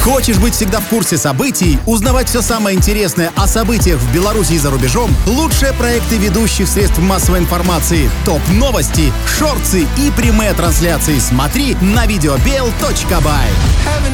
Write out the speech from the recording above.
Хочешь быть всегда в курсе событий, узнавать все самое интересное о событиях в Беларуси и за рубежом? Лучшие проекты ведущих средств массовой информации, топ-новости, шорты и прямые трансляции смотри на videobel.by.